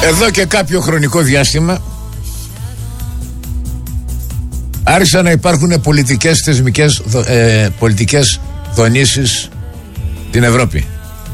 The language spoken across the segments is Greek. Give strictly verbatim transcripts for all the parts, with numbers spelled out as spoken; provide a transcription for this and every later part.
Εδώ και κάποιο χρονικό διάστημα άρχισαν να υπάρχουν πολιτικές θεσμικές ε, πολιτικές δονήσεις στην Ευρώπη.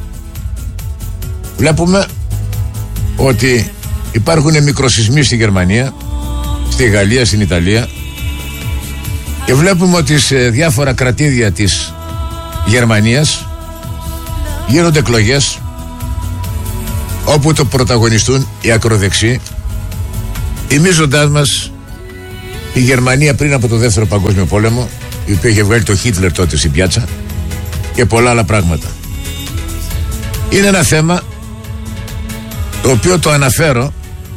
Βλέπουμε ότι υπάρχουν μικροσεισμοί στη Γερμανία, στη Γαλλία, στην Ιταλία, και βλέπουμε ότι σε διάφορα κρατήδια της Γερμανίας γίνονται εκλογές όπου το πρωταγωνιστούν οι ακροδεξιοί, θυμίζοντάς μας η Γερμανία πριν από το δεύτερο παγκόσμιο πόλεμο, η οποία είχε βγάλει το Χίτλερ τότε στην πιάτσα, και πολλά άλλα πράγματα. Είναι ένα θέμα το οποίο το αναφέρω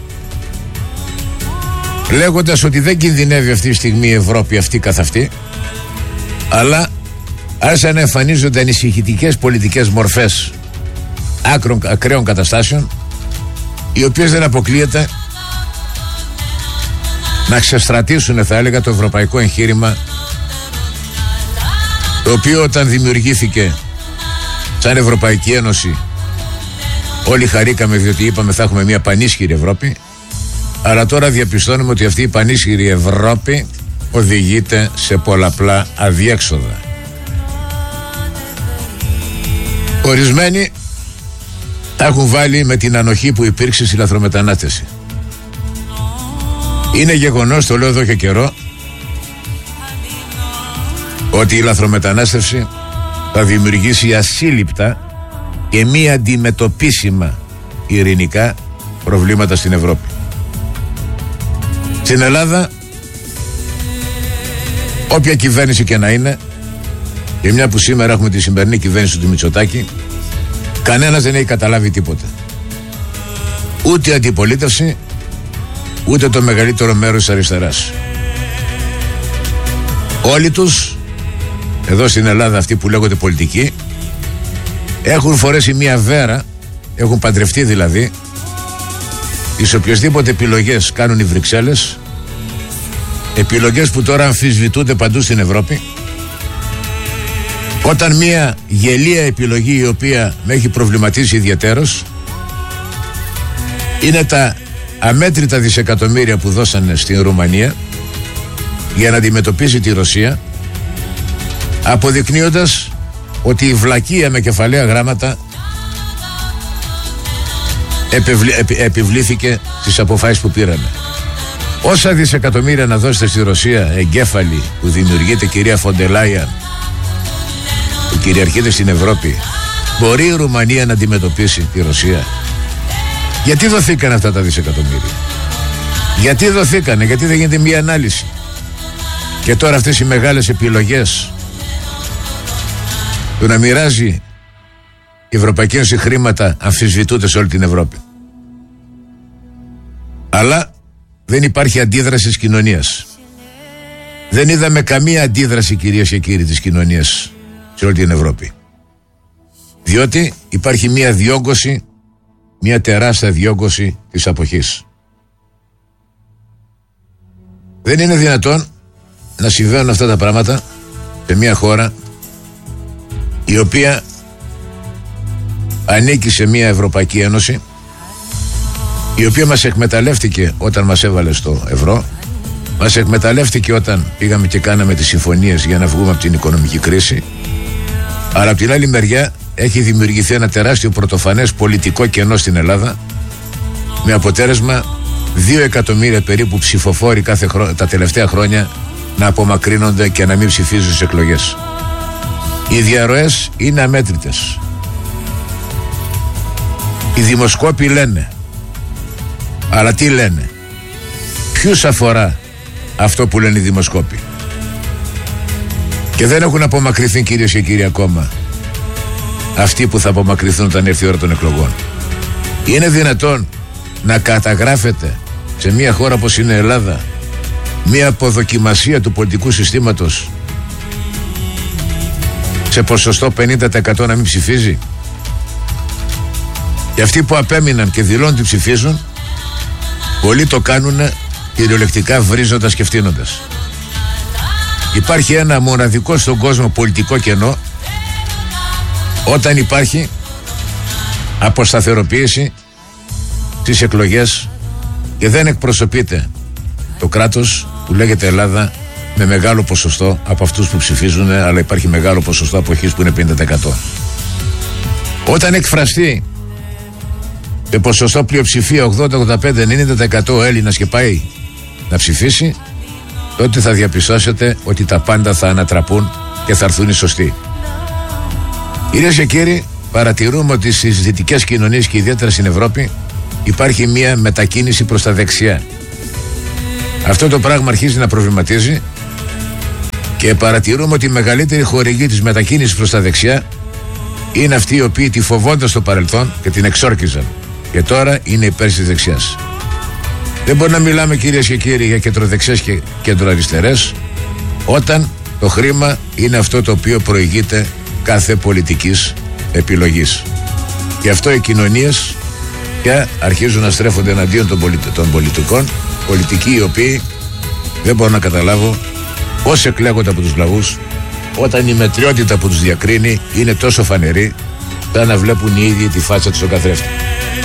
λέγοντας ότι δεν κινδυνεύει αυτή τη στιγμή η Ευρώπη αυτή καθ' αυτή, αλλά άρχισαν να εμφανίζονται ανησυχητικές πολιτικές μορφές άκρων, ακραίων καταστάσεων, οι οποίες δεν αποκλείεται να ξεστρατήσουν, θα έλεγα, το ευρωπαϊκό εγχείρημα, το οποίο όταν δημιουργήθηκε σαν Ευρωπαϊκή Ένωση όλοι χαρήκαμε, διότι είπαμε θα έχουμε μια πανίσχυρη Ευρώπη, αλλά τώρα διαπιστώνουμε ότι αυτή η πανίσχυρη Ευρώπη οδηγείται σε πολλαπλά αδιέξοδα. Ορισμένοι τα έχουν βάλει με την ανοχή που υπήρξε στη λαθρομετανάστευση. Είναι γεγονός, το λέω εδώ και καιρό, ότι η λαθρομετανάστευση θα δημιουργήσει ασύλληπτα και μη αντιμετωπίσιμα ειρηνικά προβλήματα στην Ευρώπη. Στην Ελλάδα, όποια κυβέρνηση και να είναι, και μια που σήμερα έχουμε τη σημερινή κυβέρνηση του Μητσοτάκη, κανένας δεν έχει καταλάβει τίποτα. Ούτε η αντιπολίτευση, ούτε το μεγαλύτερο μέρος της αριστεράς. Όλοι τους, εδώ στην Ελλάδα, αυτοί που λέγονται πολιτικοί, έχουν φορέσει μία βέρα, έχουν παντρευτεί δηλαδή, τις οποιοσδήποτε επιλογές κάνουν οι Βρυξέλλες, επιλογές που τώρα αμφισβητούνται παντού στην Ευρώπη, όταν μία γελία επιλογή, η οποία με έχει προβληματίσει ιδιαιτέρως, είναι τα αμέτρητα δισεκατομμύρια που δώσανε στην Ρουμανία για να αντιμετωπίσει τη Ρωσία, αποδεικνύοντας ότι η βλακεία με κεφαλαία γράμματα επιβλη, επι, επιβλήθηκε στις αποφάσεις που πήραμε. Όσα δισεκατομμύρια να δώσετε στη Ρωσία, εγκέφαλη που δημιουργείται, κυρία Φοντελάιαν, που κυριαρχείται στην Ευρώπη, μπορεί η Ρουμανία να αντιμετωπίσει τη Ρωσία? Γιατί δοθήκαν αυτά τα δισεκατομμύρια? Γιατί δοθήκανε? Γιατί δεν γίνεται μία ανάλυση? Και τώρα αυτές οι μεγάλες επιλογές του να μοιράζει η Ευρωπαϊκή Ένωση χρήματα αμφισβητούνται σε όλη την Ευρώπη. Αλλά δεν υπάρχει αντίδραση της κοινωνίας. Δεν είδαμε καμία αντίδραση, κυρίες και κύριοι, της κοινωνίας σε όλη την Ευρώπη. Διότι υπάρχει μια διόγκωση, μια τεράστια διόγκωση της αποχής. Δεν είναι δυνατόν να συμβαίνουν αυτά τα πράγματα σε μια χώρα η οποία ανήκει σε μια Ευρωπαϊκή Ένωση, η οποία μας εκμεταλλεύτηκε όταν μας έβαλε στο ευρώ, μας εκμεταλλεύτηκε όταν πήγαμε και κάναμε τις συμφωνίες για να βγούμε από την οικονομική κρίση, αλλά από την άλλη μεριά έχει δημιουργηθεί ένα τεράστιο πρωτοφανές πολιτικό κενό στην Ελλάδα, με αποτέλεσμα δύο εκατομμύρια περίπου ψηφοφόροι κάθε χρό... τα τελευταία χρόνια να απομακρύνονται και να μην ψηφίζουν στις εκλογές. Οι διαρροές είναι αμέτρητες. Οι δημοσκόποι λένε, αλλά τι λένε? Ποιους αφορά αυτό που λένε οι δημοσκόποι? Και δεν έχουν απομακρυνθεί, κυρίες και κύριοι, ακόμα αυτοί που θα απομακρυνθούν όταν έρθει η ώρα των εκλογών. Είναι δυνατόν να καταγράφεται σε μια χώρα όπως είναι η Ελλάδα μια αποδοκιμασία του πολιτικού συστήματος σε ποσοστό πενήντα τοις εκατό να μην ψηφίζει? Και αυτοί που απέμειναν και δηλώνουν ότι ψηφίζουν, πολλοί το κάνουν κυριολεκτικά βρίζοντας και φτύνοντας. Υπάρχει ένα μοναδικό στον κόσμο πολιτικό κενό όταν υπάρχει αποσταθεροποίηση στις εκλογές και δεν εκπροσωπείται το κράτος που λέγεται Ελλάδα με μεγάλο ποσοστό από αυτούς που ψηφίζουν, αλλά υπάρχει μεγάλο ποσοστό αποχής που είναι πενήντα τοις εκατό. Όταν εκφραστεί με ποσοστό πλειοψηφία ογδόντα, ογδόντα πέντε, ενενήντα τοις εκατό Έλληνας και πάει να ψηφίσει, τότε θα διαπιστώσετε ότι τα πάντα θα ανατραπούν και θα έρθουν οι σωστοί. Κυρίες και κύριοι, παρατηρούμε ότι στις δυτικές κοινωνίες και ιδιαίτερα στην Ευρώπη υπάρχει μια μετακίνηση προς τα δεξιά. Αυτό το πράγμα αρχίζει να προβληματίζει και παρατηρούμε ότι η μεγαλύτερη χορηγή της μετακίνησης προς τα δεξιά είναι αυτοί οι οποίοι τη φοβόνταν στο παρελθόν και την εξόρκιζαν και τώρα είναι υπέρ της δεξιάς. Δεν μπορεί να μιλάμε, κυρίες και κύριοι, για κεντροδεξιές και κεντροαριστερές όταν το χρήμα είναι αυτό το οποίο προηγείται κάθε πολιτικής επιλογής. Γι' αυτό οι κοινωνίες και αρχίζουν να στρέφονται εναντίον των, πολι... των πολιτικών, πολιτικοί οι οποίοι δεν μπορώ να καταλάβω πώς εκλέγονται από τους λαούς όταν η μετριότητα που τους διακρίνει είναι τόσο φανερή σαν να βλέπουν οι ίδιοι τη φάτσα τους στον καθρέφτη.